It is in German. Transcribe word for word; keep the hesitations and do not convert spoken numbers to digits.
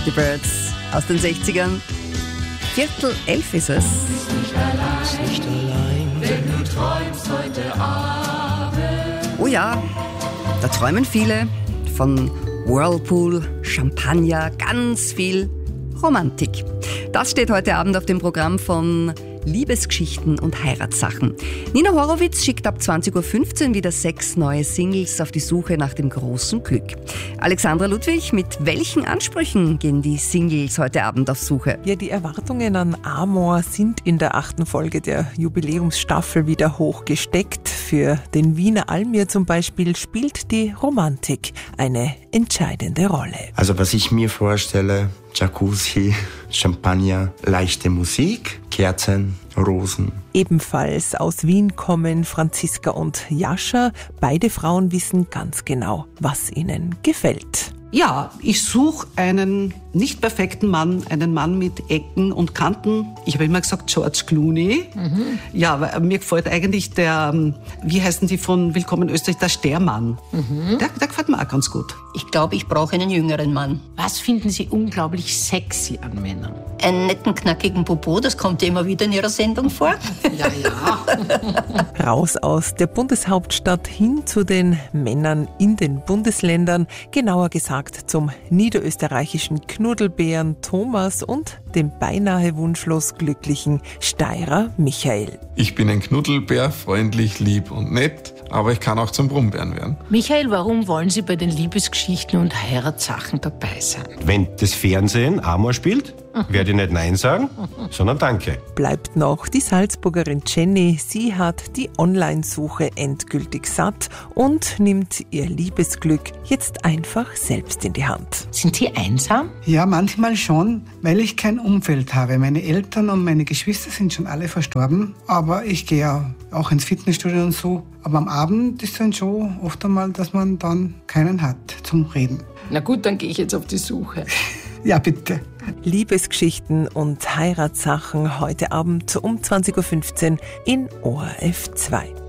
Die Birds aus den sechzigern. Viertel elf ist es. Nicht allein, nicht allein, wenn du träumst heute Abend. Oh ja, da träumen viele von Whirlpool, Champagner, ganz viel Romantik. Das steht heute Abend auf dem Programm von Liebesgeschichten und Heiratssachen. Nina Horowitz schickt ab zwanzig Uhr fünfzehn wieder sechs neue Singles auf die Suche nach dem großen Glück. Alexandra Ludwig, mit welchen Ansprüchen gehen die Singles heute Abend auf Suche? Ja, die Erwartungen an Amor sind in der achten Folge der Jubiläumsstaffel wieder hoch gesteckt. Für den Wiener Almir zum Beispiel spielt die Romantik eine entscheidende Rolle. Also was ich mir vorstelle, Jacuzzi, Champagner, leichte Musik, Kerzen, Rosen. Ebenfalls aus Wien kommen Franziska und Jascha. Beide Frauen wissen ganz genau, was ihnen gefällt. Ja, ich suche einen nicht perfekten Mann, einen Mann mit Ecken und Kanten. Ich habe immer gesagt George Clooney. Mhm. Ja, weil mir gefällt eigentlich der, wie heißen die von Willkommen in Österreich, der Stermann. Mhm. Der, der gefällt mir auch ganz gut. Ich glaube, ich brauche einen jüngeren Mann. Was finden Sie unglaublich sexy an Männern? Einen netten, knackigen Popo, das kommt ja immer wieder in Ihrer Sendung vor. Ja, ja. Raus aus der Bundeshauptstadt hin zu den Männern in den Bundesländern, genauer gesagt zum niederösterreichischen Knuddelbären Thomas und dem beinahe wunschlos glücklichen Steirer Michael. Ich bin ein Knuddelbär, freundlich, lieb und nett, aber ich kann auch zum Brummbären werden. Michael, warum wollen Sie bei den Liebesgeschichten und Heiratssachen dabei sein? Wenn das Fernsehen Amor spielt, werde ich nicht Nein sagen, sondern Danke. Bleibt noch die Salzburgerin Jenny. Sie hat die Online-Suche endgültig satt und nimmt ihr Liebesglück jetzt einfach selbst in die Hand. Sind Sie einsam? Ja, manchmal schon, weil ich kein Umfeld habe. Meine Eltern und meine Geschwister sind schon alle verstorben, aber ich gehe ja auch ins Fitnessstudio und so. Aber am Abend ist dann schon oft einmal, dass man dann keinen hat zum Reden. Na gut, dann gehe ich jetzt auf die Suche. Ja, bitte. Liebesgeschichten und Heiratssachen heute Abend um zwanzig Uhr fünfzehn in O R F zwei.